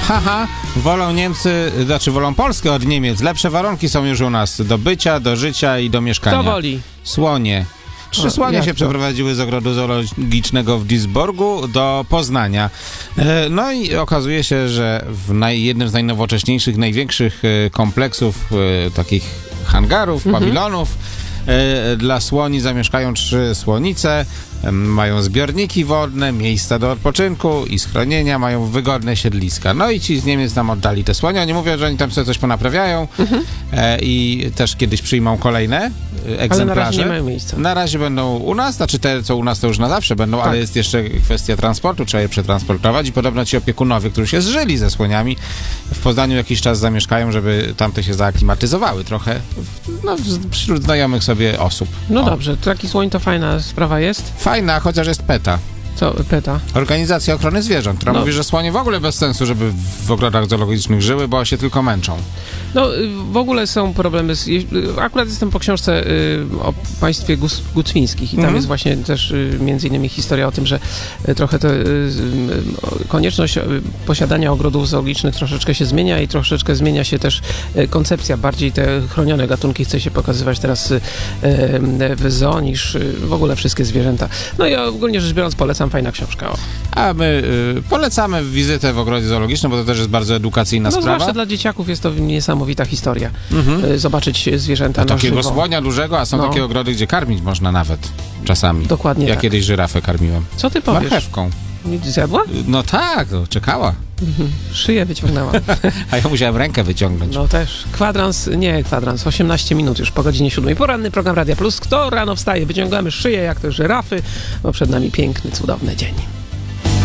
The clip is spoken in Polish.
Haha, wolą Niemcy, znaczy wolą Polskę od Niemiec. Lepsze warunki są już u nas do bycia, do życia i do mieszkania. Kto woli? Słonie. 3 słonie się przeprowadziły z ogrodu zoologicznego w Duisburgu do Poznania. No i okazuje się, że w jednym z najnowocześniejszych, największych kompleksów takich hangarów, pawilonów dla słoni zamieszkają 3 słonice. Mają zbiorniki wodne, miejsca do odpoczynku i schronienia, mają wygodne siedliska. No i ci z Niemiec nam oddali te słonie. Oni mówią, że oni tam sobie coś ponaprawiają i też kiedyś przyjmą kolejne egzemplarze. Ale na razie nie mają miejsca. Na razie będą u nas, znaczy te, co u nas to już na zawsze będą, ale jest jeszcze kwestia transportu, trzeba je przetransportować i podobno ci opiekunowie, którzy się zżyli ze słoniami, w Poznaniu jakiś czas zamieszkają, żeby tamte się zaaklimatyzowały trochę, wśród znajomych sobie osób. No dobrze, taki słoń to fajna sprawa jest. Fajna, chociaż jest PETA. Co, PETA? Organizacja Ochrony Zwierząt, która mówi, że słonie w ogóle bez sensu, żeby w ogrodach zoologicznych żyły, bo się tylko męczą. No, w ogóle są problemy. Akurat jestem po książce o państwie Gucwińskich i tam jest właśnie też między innymi historia o tym, że trochę konieczność posiadania ogrodów zoologicznych troszeczkę się zmienia i troszeczkę zmienia się też koncepcja. Bardziej te chronione gatunki chce się pokazywać teraz w zoo niż w ogóle wszystkie zwierzęta. No i ogólnie rzecz biorąc polecam, fajna książka. A my polecamy wizytę w ogrodzie zoologicznym, bo to też jest bardzo edukacyjna sprawa. Zwłaszcza dla dzieciaków jest to niesamowita historia. Zobaczyć zwierzęta na takiego żywo. słonia dużego, a są takie ogrody, gdzie karmić można nawet czasami. Dokładnie. Ja kiedyś żyrafę karmiłem. Co ty powiesz? Marchewką. Zjadła? No tak, czekała. Szyję wyciągnęła. A ja musiałem rękę wyciągnąć. No też. Kwadrans, 18 minut już po godzinie 7. Poranny program Radia Plus. Kto rano wstaje? Wyciągamy szyję jak te żyrafy, bo przed nami piękny, cudowny dzień.